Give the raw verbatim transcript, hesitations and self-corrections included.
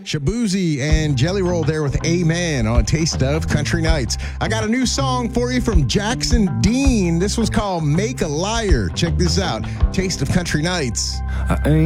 Shabuzi and Jelly Roll there with Amen on Taste of Country Nights. I got a new song for you from Jackson Dean. This one's called Make a Liar. Check this out. Taste of Country Nights. I ain't